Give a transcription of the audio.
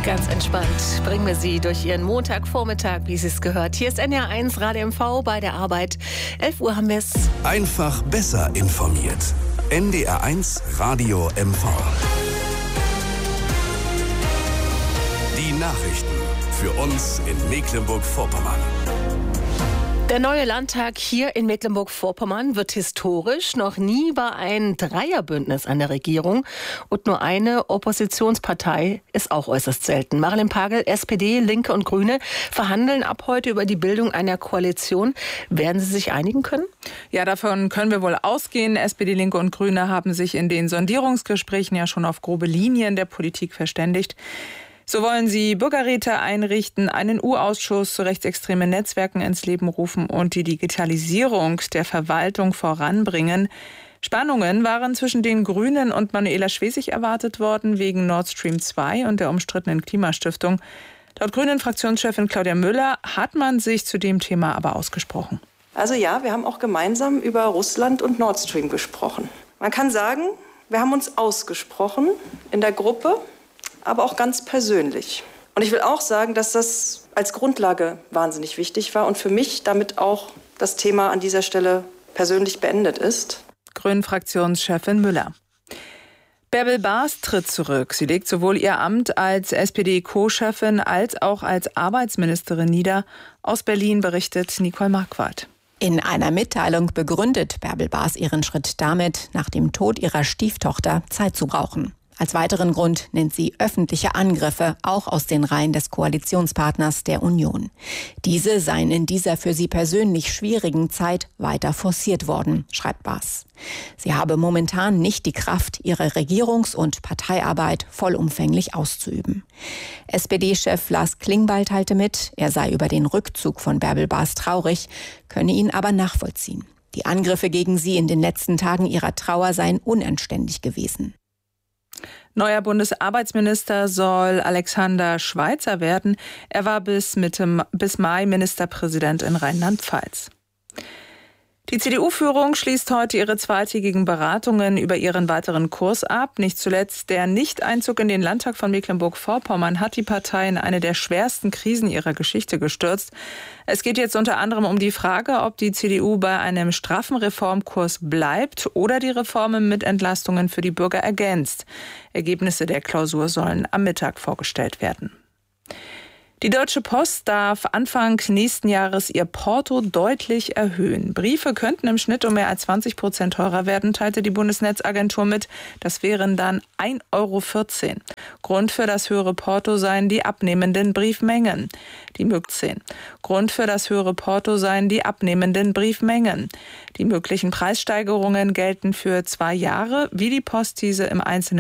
Ganz entspannt bringen wir Sie durch Ihren Montagvormittag, wie Sie es gehört. Hier ist NR1 Radio MV bei der Arbeit. 11 Uhr haben wir es. Einfach besser informiert. NDR1 Radio MV. Die Nachrichten für uns in Mecklenburg-Vorpommern. Der neue Landtag hier in Mecklenburg-Vorpommern wird historisch. Noch nie war ein Dreierbündnis an der Regierung. Und nur eine Oppositionspartei ist auch äußerst selten. Marilyn Pagel, SPD, Linke und Grüne verhandeln ab heute über die Bildung einer Koalition. Werden sie sich einigen können? Ja, davon können wir wohl ausgehen. SPD, Linke und Grüne haben sich in den Sondierungsgesprächen ja schon auf grobe Linien der Politik verständigt. So wollen sie Bürgerräte einrichten, einen U-Ausschuss zu rechtsextremen Netzwerken ins Leben rufen und die Digitalisierung der Verwaltung voranbringen. Spannungen waren zwischen den Grünen und Manuela Schwesig erwartet worden wegen Nord Stream 2 und der umstrittenen Klimastiftung. Laut Grünen-Fraktionschefin Claudia Müller hat man sich zu dem Thema aber ausgesprochen. Also ja, wir haben auch gemeinsam über Russland und Nord Stream gesprochen. Man kann sagen, wir haben uns ausgesprochen in der Gruppe, aber auch ganz persönlich. Und ich will auch sagen, dass das als Grundlage wahnsinnig wichtig war und für mich damit auch das Thema an dieser Stelle persönlich beendet ist. Grünen-Fraktionschefin Müller. Bärbel Baas tritt zurück. Sie legt sowohl ihr Amt als SPD-Co-Chefin als auch als Arbeitsministerin nieder. Aus Berlin berichtet Nicole Marquardt. In einer Mitteilung begründet Bärbel Baas ihren Schritt damit, nach dem Tod ihrer Stieftochter Zeit zu brauchen. Als weiteren Grund nennt sie öffentliche Angriffe, auch aus den Reihen des Koalitionspartners der Union. Diese seien in dieser für sie persönlich schwierigen Zeit weiter forciert worden, schreibt Baas. Sie habe momentan nicht die Kraft, ihre Regierungs- und Parteiarbeit vollumfänglich auszuüben. SPD-Chef Lars Klingbeil teilte mit, er sei über den Rückzug von Bärbel Baas traurig, könne ihn aber nachvollziehen. Die Angriffe gegen sie in den letzten Tagen ihrer Trauer seien unanständig gewesen. Neuer Bundesarbeitsminister soll Alexander Schweitzer werden. Er war bis Mai Ministerpräsident in Rheinland-Pfalz. Die CDU-Führung schließt heute ihre zweitägigen Beratungen über ihren weiteren Kurs ab. Nicht zuletzt der Nichteinzug in den Landtag von Mecklenburg-Vorpommern hat die Partei in eine der schwersten Krisen ihrer Geschichte gestürzt. Es geht jetzt unter anderem um die Frage, ob die CDU bei einem straffen Reformkurs bleibt oder die Reformen mit Entlastungen für die Bürger ergänzt. Ergebnisse der Klausur sollen am Mittag vorgestellt werden. Die Deutsche Post darf Anfang nächsten Jahres ihr Porto deutlich erhöhen. Briefe könnten im Schnitt um mehr als 20% teurer werden, teilte die Bundesnetzagentur mit. Das wären dann 1,14 €. Grund für das höhere Porto seien die abnehmenden Briefmengen. Die möglichen Preissteigerungen gelten für 2 Jahre, wie die Post diese im Einzelnen